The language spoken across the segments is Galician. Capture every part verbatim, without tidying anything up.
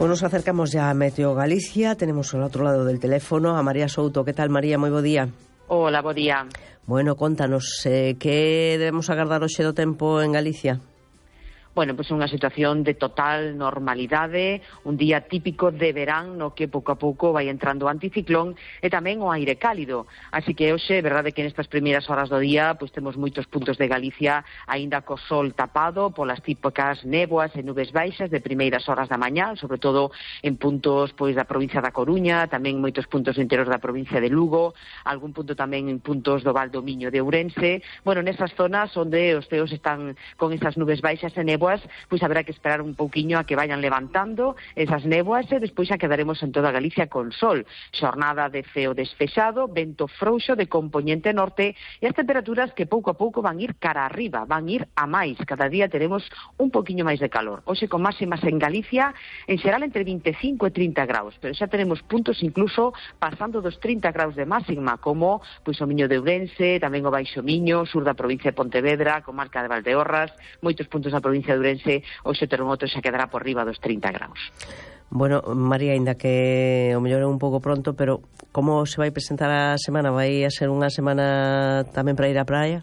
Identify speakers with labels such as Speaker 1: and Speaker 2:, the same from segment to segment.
Speaker 1: Pues nos acercamos ya a Meteo Galicia. Tenemos al otro lado del teléfono a María Souto. ¿Qué tal, María? Moi bo día.
Speaker 2: Hola, bo día.
Speaker 1: Bueno, contanos, eh, que debemos agardar hoxe do tempo en Galicia?
Speaker 2: Bueno, pois pues unha situación de total normalidade, un día típico de verán no que pouco a pouco vai entrando o anticiclón e tamén o aire cálido. Así que hoxe, verdade que nestas primeiras horas do día, pois pues, temos moitos puntos de Galicia aínda co sol tapado polas típicas néboas e nubes baixas de primeiras horas da mañá, sobre todo en puntos pois da provincia da Coruña, tamén moitos puntos do interior da provincia de Lugo, algún punto tamén en puntos do Val do Miño de Ourense. Bueno, nesas zonas onde os ceos están con esas nubes baixas e néboas, pois haberá que esperar un pouquiño a que vayan levantando esas néboas e despois xa quedaremos en toda Galicia con sol. Xornada de ceo despexado, vento frouxo de compoñente norte e as temperaturas que pouco a pouco van ir cara arriba, van ir a máis. Cada día teremos un pouquiño máis de calor. Hoxe con máximas en Galicia, en xeral entre vinte e cinco e trinta graus, pero xa tenemos puntos incluso pasando dos trinta graus de máxima, como pois o Miño de Ourense, tamén o Baixo Miño, sur da provincia de Pontevedra, comarca de Valdeorras, moitos puntos da provincia de Ourense, hoxe o termometro xa quedará por riba dos trinta graus.
Speaker 1: Bueno, María, ainda que o mellor é un pouco pronto, pero como se vai presentar a semana? Vai a ser unha semana tamén para ir á praia?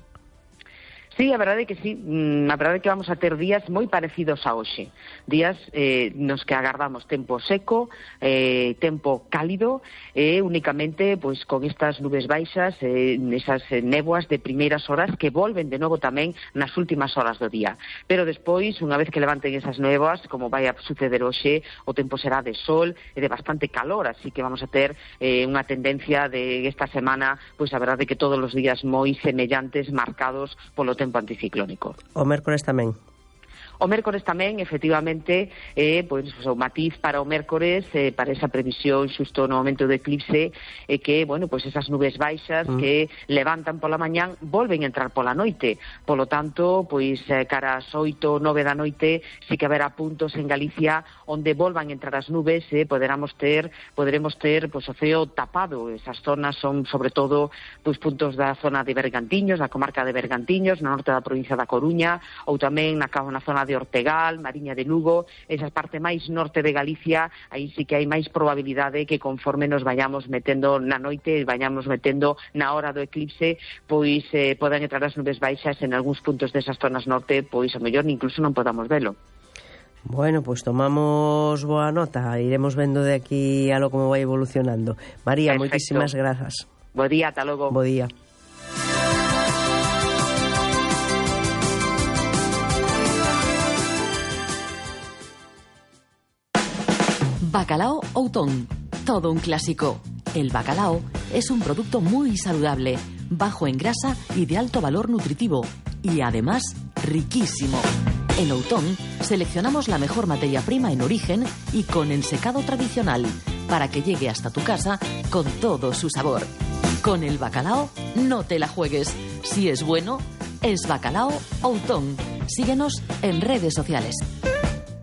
Speaker 2: Sí, a verdade é que sí, a verdade é que vamos a ter días moi parecidos a hoxe, días eh, nos que agardamos tempo seco, eh, tempo cálido e eh, únicamente pois con estas nubes baixas, eh, esas néboas de primeiras horas que volven de novo tamén nas últimas horas do día. Pero despois, unha vez que levanten esas néboas, como vai a suceder hoxe, o tempo será de sol e de bastante calor, así que vamos a ter eh, unha tendencia de esta semana, pois a verdade é que todos os días moi semellantes, marcados polo tempo anticiclónico.
Speaker 1: O mércores tamén?
Speaker 2: O mércores tamén, efectivamente, eh, pois, o matiz para o mércores, eh, para esa previsión xusto no momento do eclipse, eh, que, bueno, pois esas nubes baixas mm. que levantan pola mañán volven a entrar pola noite. Polo tanto, pois, eh, cara ás oito, nove da noite, sí que haberá puntos en Galicia onde volvan a entrar as nubes, eh, poderamos ter, poderemos ter, pois, o ceo tapado. Esas zonas son, sobre todo, pois, puntos da zona de Bergantiños, da comarca de Bergantiños, no norte da provincia da Coruña, ou tamén na, na zona de de Ortegal, Mariña de Lugo, esa parte máis norte de Galicia, aí sí que hai máis probabilidade que conforme nos vayamos metendo na noite, vayamos metendo na hora do eclipse, pois eh, podan entrar as nubes baixas en algúns puntos desas zonas norte, pois a mellor incluso non podamos velo.
Speaker 1: Bueno, pois tomamos boa nota, iremos vendo de aquí a lo como vai evolucionando. María,
Speaker 2: Perfecto.
Speaker 1: Moitísimas grazas.
Speaker 2: Bo día, ata logo.
Speaker 1: Bo día.
Speaker 3: Bacalao Outón, todo un clásico. El bacalao es un producto muy saludable, bajo en grasa y de alto valor nutritivo, y además riquísimo. En Outón seleccionamos la mejor materia prima en origen y con ensecado tradicional, para que llegue hasta tu casa con todo su sabor. Con el bacalao no te la juegues. Si es bueno, es Bacalao Outón. Síguenos en redes sociales.